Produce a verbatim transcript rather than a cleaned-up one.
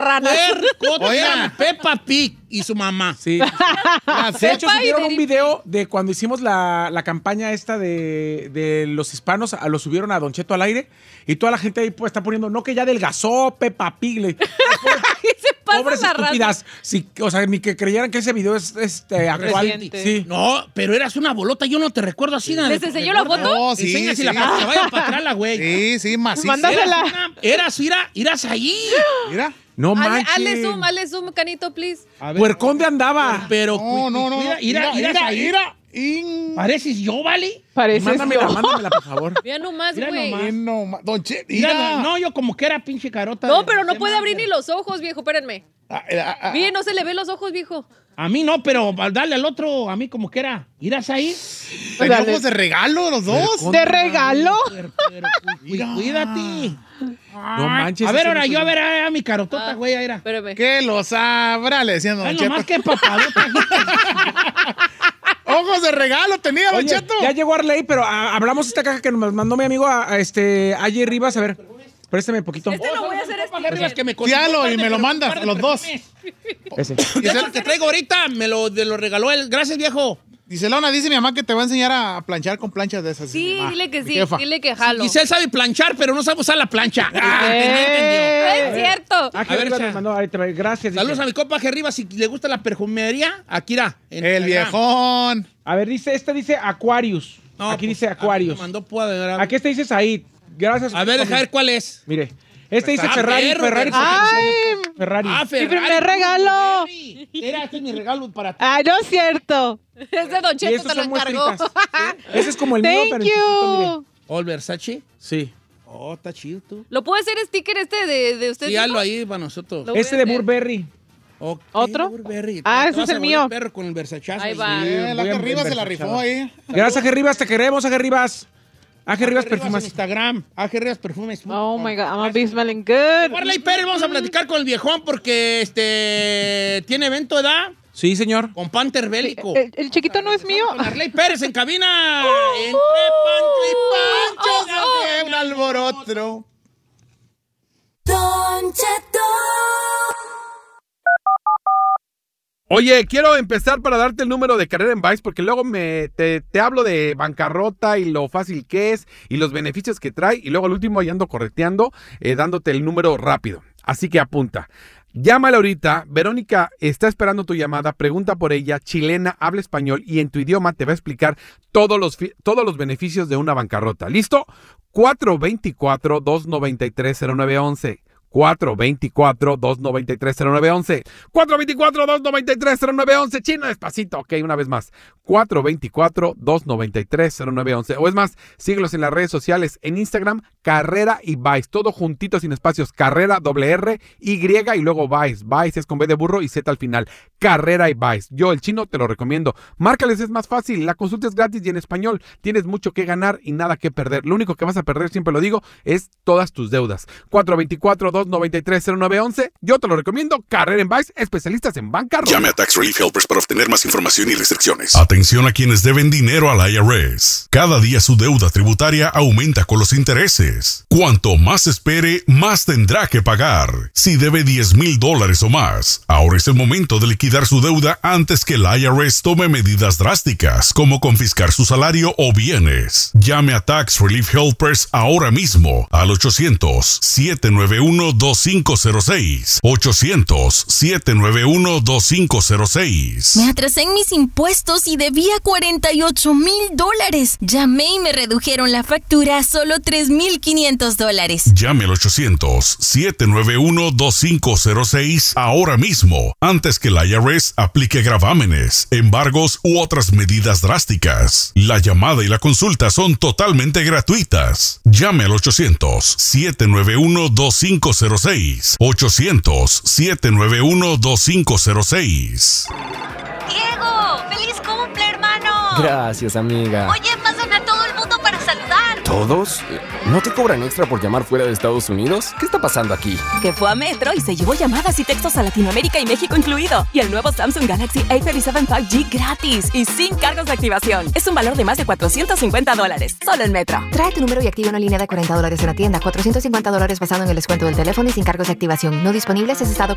ranas. Oigan, Peppa Pig y su mamá. Sí. De hecho, subieron un video de cuando hicimos la, la campaña esta de, de los hispanos, a, lo subieron a Don Cheto al aire y toda la gente ahí pues, está poniendo, no que ya adelgazó Peppa Pig. Le, pobres estúpidas. Sí, o sea, ni que creyeran que ese video es este, actual. Sí. No, pero eras una bolota, yo no te recuerdo así. ¿Les enseñó la foto? No, sí, Enséñasela sí. para que vaya para atrás la güey. Sí, sí, macizo. Mándasela. Eras, mira, irás ahí. Mira. No Ale, manches. hazle zoom, hazle zoom, Canito, please. Puercón de andaba. Pero, no, no, no. Mira, mira, mira, mira. In... ¿Pareces yo, vale? Pareces mándamela, yo. Mándamela, por favor. Mira nomás, güey. No, Don Che, mira. Mira, no, yo como que era pinche carota. No, pero no puede abrir ni los ojos, viejo, espérenme. Ah, ah, ah, Bien, no se le ven los ojos, viejo. A mí no, pero dale al otro, a mí como que era. ¿Irás ahí? ¿Teníamos de regalo los dos? ¿De regalo? Pero, pero, pero, cuídate. No manches. A ver, ahora yo, a ver, a, a mi carotota, güey, ah, ahí era. Espérame. Que lo sabrá, le decían Don Ay, Cheto. nomás que papadota. Ojos de regalo tenía, Don Oye, Cheto. Ya llegó Arley, pero a, hablamos esta caja que nos mandó mi amigo a, a este Aye Rivas. A ver, préstame un poquito. Este lo voy a hacer Rivas que me Fíalo y me lo mandas, los dos. Ese. Y el que traigo ahorita me lo, me lo regaló él. Gracias, viejo. Dice Lona, dice mi mamá que te va a enseñar a planchar con planchas de esas. Sí, ah, dile que sí, jefa. dile que jalo. Giselle sabe planchar, pero no sabe usar la plancha. Ah, es cierto. Ah, A ver, nos mandó, ahí te va. Gracias. saludos dice. a mi compa Rivas. Si le gusta la perfumería, aquí irá. El viejón. A ver, dice, esta dice Aquarius. No, Aquí pues, dice Aquarius. me mandó púa de verdad. Aquí este dice Said. Gracias. A ver, deja ver cuál es. Mire. Este dice Ah, Ferrari, perro, Ferrari. Ay, Ferrari. Ah, mi Ferrari. primer regalo. Mira, este es mi regalo para ti. Ay, no es cierto. Es de Don Y Cheto, estos te lo son encargó. muestritas. ¿Sí? Ese es como el mío, Thank pero en chiquito, mire. you. ¿O el Versace? Sí. Oh, está chido tú. ¿Lo puede hacer sticker este de, de usted? Sí, hazlo ahí para nosotros. Lo voy a Este de hacer. Burberry. Okay, ¿Otro? Burberry. Ah, Te ese vas es a el volver mío. perro con el Versachazo. Ahí va. Sí. Eh, la voy que a arriba se la empezar, rifó chaval. ahí. Gracias, Aje Rivas, te queremos, Aje Rivas. Aje Rivas Arriba en Perfumas. Instagram. Aje Rivas Perfumes. Oh my God, I'm gonna be smelling good. Marley Pérez, vamos a platicar con el viejón porque este tiene evento de edad Sí, señor. con Panther Bélico. El, el chiquito no es mío. Con Marley Pérez en cabina. Entre Pancho y Pancho se hace un alboroto. Don Cheto. Oye, quiero empezar para darte el número de Carrera en Vice porque luego me te, te hablo de bancarrota y lo fácil que es y los beneficios que trae y luego al último ahí ando correteando eh, dándote el número rápido. Así que apunta. Llámale ahorita, Verónica está esperando tu llamada, pregunta por ella, chilena, habla español y en tu idioma te va a explicar todos los, todos los beneficios de una bancarrota. ¿Listo? cuatro dos cuatro, dos nueve tres, cero nueve uno uno. cuatro dos cuatro, dos nueve tres, cero nueve uno uno. cuatro dos cuatro, dos nueve tres, cero nueve uno uno. Chino, despacito. Ok, una vez más. cuatro dos cuatro, dos nueve tres, cero nueve uno uno. O es más, síguelos en las redes sociales. En Instagram, Carrera y Vice. Todo juntito, sin espacios. Carrera, doble R, Y y luego Vice. Vice es con B de burro y Z al final. Carrera y Vice. Yo, el chino, te lo recomiendo. Márcales, es más fácil. La consulta es gratis y en español. Tienes mucho que ganar y nada que perder. Lo único que vas a perder, siempre lo digo, es todas tus deudas. cuatro dos cuatro, dos nueve tres, cero nueve uno uno. Yo te lo recomiendo. Carrera en Vice, especialistas en bancarrota. Llame a Tax Relief Helpers para obtener más información y restricciones. Atención a quienes deben dinero al I R S. Cada día su deuda tributaria aumenta con los intereses. Cuanto más espere, más tendrá que pagar. Si debe diez mil dólares o más, ahora es el momento de liquidar su deuda antes que el I R S tome medidas drásticas, como confiscar su salario o bienes. Llame a Tax Relief Helpers ahora mismo al ochocientos, siete nueve uno, dos cinco cero seis. ochocientos, siete nueve uno, dos cinco cero seis. Me atrasé en mis impuestos y debía cuarenta y ocho mil dólares. Llamé y me redujeron la factura a solo tres mil quinientos dólares. Llame al ochocientos, siete nueve uno, dos cinco cero seis ahora mismo, antes que el I R S aplique gravámenes, embargos u otras medidas drásticas. La llamada y la consulta son totalmente gratuitas. Llame al ochocientos, siete nueve uno, dos cinco cero seis. ochocientos, siete nueve uno, dos cinco cero seis. ¡Diego! ¡Feliz cumple, hermano! Gracias, amiga. Oye, pásame a todo el mundo para saludar. ¿Todos? ¿No te cobran extra por llamar fuera de Estados Unidos? ¿Qué está pasando aquí? Que fue a Metro y se llevó llamadas y textos a Latinoamérica y México incluido. Y el nuevo Samsung Galaxy A treinta y siete cinco G gratis y sin cargos de activación. Es un valor de más de cuatrocientos cincuenta dólares. Solo en Metro. Trae tu número y activa una línea de cuarenta dólares en la tienda. cuatrocientos cincuenta dólares basado en el descuento del teléfono y sin cargos de activación. No disponibles en estado